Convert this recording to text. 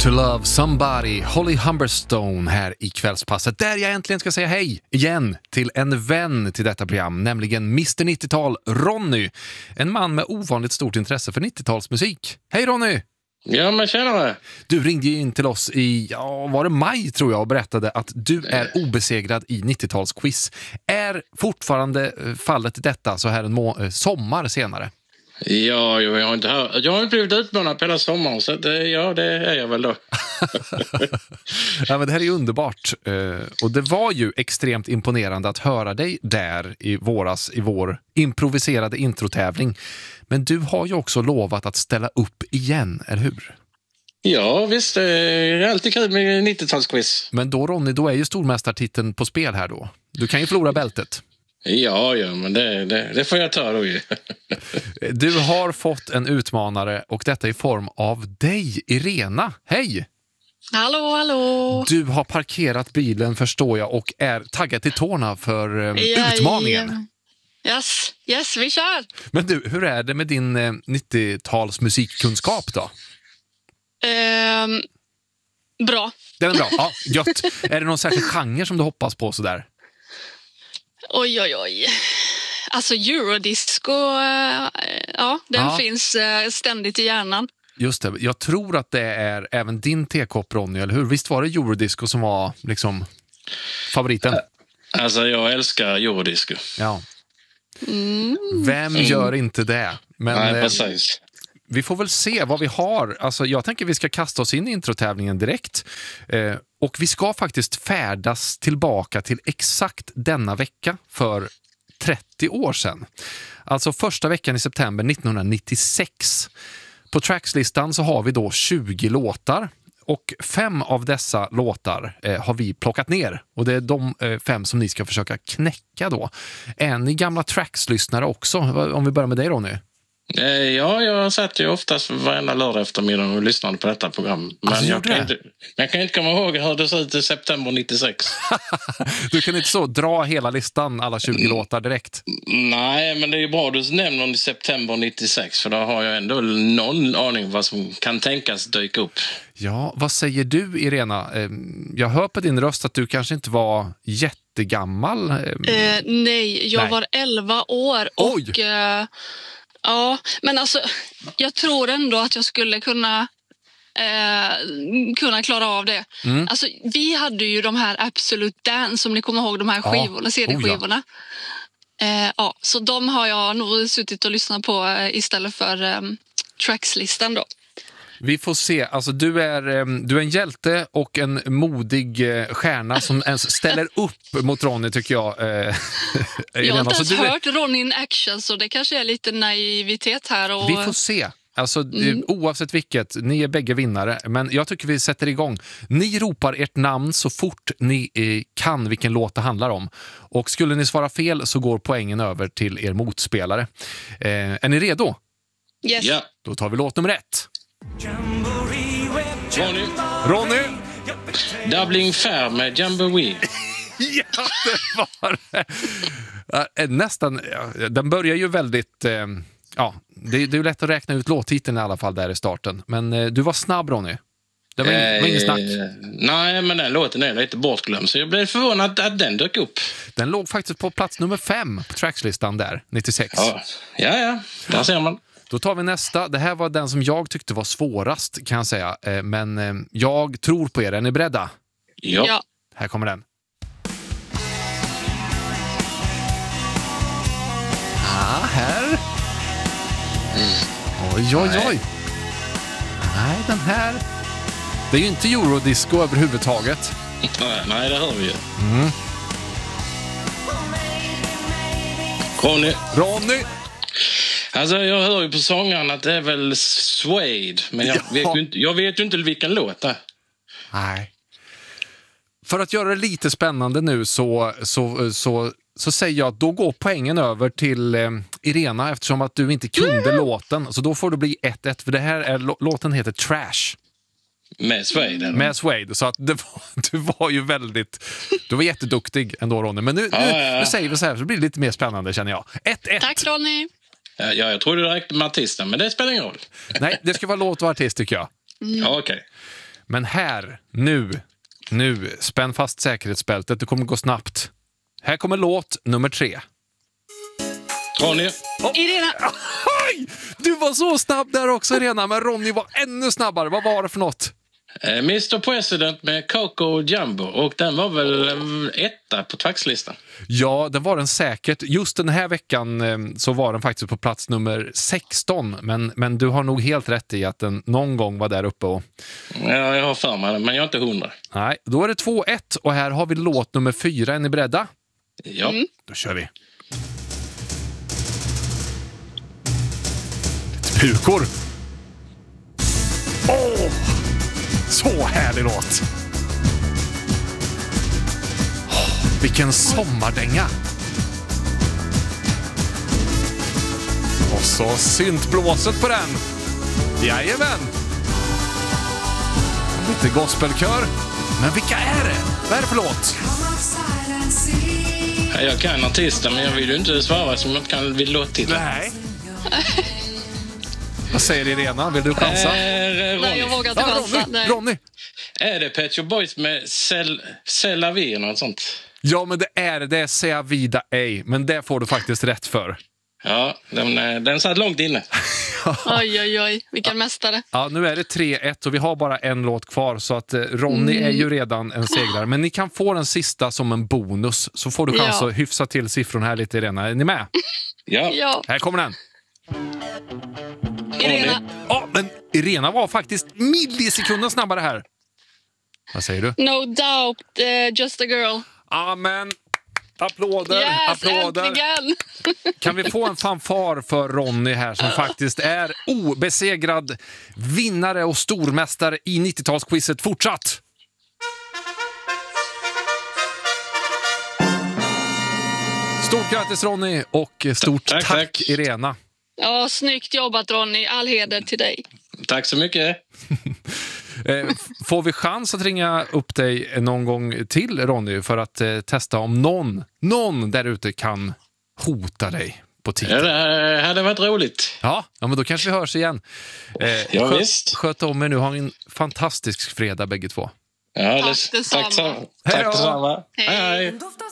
to Love Somebody, Holly Humberstone här i Kvällspasset, där jag äntligen ska säga hej igen till en vän till detta program, nämligen Mr. 90-tal Ronny, en man med ovanligt stort intresse för 90-talsmusik. Hej Ronny! Ja, men tjänare. Du ringde in till oss i, var det maj tror jag, och berättade att du är obesegrad i 90-talsquiz. Är fortfarande fallet detta så här en sommar senare? Ja, jag har inte blivit utmanad på hela sommaren, så det är jag väl då. Ja, men det här är ju underbart. Och det var ju extremt imponerande att höra dig där i våras i vår improviserade introtävling. Men du har ju också lovat att ställa upp igen, eller hur? Ja, visst. Det är alltid kul med 90-talsquiz. Men då Ronny, då är ju stormästartiteln på spel här då. Du kan ju förlora bältet. Ja, men det får jag ta då ju. Du har fått en utmanare och detta i form av dig, Irena. Hej! Hallå! Du har parkerat bilen, förstår jag, och är taggad till tårna för utmaningen. Yes, vi kör! Men du, hur är det med din 90-tals musikkunskap då? Bra. Den är bra, ja, gött. Är det någon särskild genre som du hoppas på sådär? Oj. Alltså eurodisco, den finns ständigt i hjärnan. Just det, jag tror att det är även din tekopp, Ronny, eller hur? Visst var det eurodisco som var liksom favoriten? Alltså, jag älskar eurodisco. Ja. Vem gör inte det? Men, nej, precis. Vi får väl se vad vi har. Alltså, jag tänker vi ska kasta oss in i introtävlingen direkt. Och vi ska faktiskt färdas tillbaka till exakt denna vecka för 30 år sedan. Alltså första veckan i september 1996. På trackslistan så har vi då 20 låtar. Och 5 av dessa låtar har vi plockat ner. Och det är de 5 som ni ska försöka knäcka då. Är ni gamla tracks-lyssnare också? Om vi börjar med dig, Ronny. Ja, jag satt ju oftast varenda lördag eftermiddag och lyssnade på detta program. Men alltså, jag kan inte komma ihåg hur det såg ut i september 96. Du kan inte så dra hela listan, alla 20 låtar direkt. Nej, men det är ju bra du nämner i september 96, för då har jag ändå någon aning vad som kan tänkas dyka upp. Ja, vad säger du, Irena? Jag hör på din röst att du kanske inte var jättegammal. Nej, jag var 11 år. Oj! Och... ja, men alltså jag tror ändå att jag skulle kunna klara av det. Alltså, vi hade ju de här Absolute Dance, som ni kommer ihåg, de här skivorna, CD-skivorna. Så de har jag nog suttit och lyssnat på istället för trackslistan då. Vi får se. Alltså, du är en hjälte och en modig stjärna som ens ställer upp mot Ronny, tycker jag. Jag har inte ens hört Ronny in action, så det kanske är lite naivitet här. Och... Vi får se. Alltså, oavsett vilket, ni är bägge vinnare. Men jag tycker vi sätter igång. Ni ropar ert namn så fort ni kan vilken låt det handlar om. Och skulle ni svara fel så går poängen över till er motspelare. Är ni redo? Yes. Ja. Då tar vi låt nummer 1. Ronny. Dublin Fair med Jamboree. Ja, det var det. Nästan, den börjar ju väldigt... det är ju lätt att räkna ut låttiteln i alla fall där i starten. Men du var snabb, Ronny. Det var ingen snack. Nej, men den låten är lite bortglömd, så jag blev förvånad att den dök upp. Den låg faktiskt på plats nummer 5 på trackslistan där, 96. Ja, där ser man. Då tar vi nästa. Det här var den som jag tyckte var svårast, kan jag säga. Men jag tror på er. Är ni beredda? Ja. Här kommer den. Här. Oj. Nej, den här. Det är ju inte eurodisco överhuvudtaget. Nej, det hör vi ju. Ronny. Alltså, jag hör ju på sångaren att det är väl Suede, men jag vet ju inte vilken låt det är. Nej. För att göra det lite spännande nu så säger jag att då går poängen över till Irena, eftersom att du inte kunde låten. Så då får det bli 1-1, för det här är, låten heter Trash. Med Suede, eller? Med Suede, så att du var ju du var jätteduktig ändå, Ronny. Men nu säger vi så här, så blir det lite mer spännande, känner jag. 1-1. Tack, Ronny. Ja, jag tror det räckte med artisten, men det spelar ingen roll. Nej, det ska vara låt och artist, tycker jag. Ja, okej. Men här, nu, spänn fast säkerhetsbältet. Det kommer gå snabbt. Här kommer låt nummer 3. Ronny. Irena. Oj! Du var så snabb där också, Irena, men Ronny var ännu snabbare. Vad var det för något? Mr. President med Coco Jumbo. Och den var väl etta på taxlistan. Ja, den var den säkert. Just den här veckan så var den faktiskt på plats nummer 16. Men du har nog helt rätt i att den någon gång var där uppe. Ja, jag har för mig det, men jag är inte 100. Nej, då är det 2-1 och här har vi låt nummer 4. Är ni beredda? Ja. Då kör vi. Lite pukor. Åh! Så härlig låt. Vilken sommardänga. Och så syntblåset på den. Jajamän. Lite gospelkör. Men vilka är det? Vad är det för låt? Jag kan artisten, men jag vill ju inte svara som jag inte kan vid låttiteln. Nej. Vad säger Irena? Vill du chansa? Nej, jag vågar inte chansa. Ronny. Är det Pet Shop Boys med C'est la vie eller något sånt? Ja, men det är C'est vida ej. Men det får du faktiskt rätt för. Ja, den satt långt inne. Oj, vilken mästare. Ja, nu är det 3-1 och vi har bara en låt kvar, så att Ronny är ju redan en segrare. Men ni kan få den sista som en bonus, så får du chans att hyfsa till siffrorna här lite, Irena. Är ni med? Ja. Här kommer den. Irena. Ja, men Irena var faktiskt millisekunder snabbare här. Vad säger du? No doubt, just a girl. Amen. Applåder, Yes, applåder. äntligen. Kan vi få en fanfar för Ronny här som faktiskt är obesegrad vinnare och stormästare i 90-talsquizet fortsatt? Stort grattis Ronny och stort tack Irena. Ja, snyggt jobbat Ronny. All heder till dig. Tack så mycket. Får vi chans att ringa upp dig någon gång till, Ronny, för att testa om någon där ute kan hota dig på tid? Ja, det hade varit roligt. Ja, men då kanske vi hörs igen. Visst. Sköt om er nu. Ha en fantastisk fredag bägge två. Ja, Tack detsamma. Tack detsamma. Hej.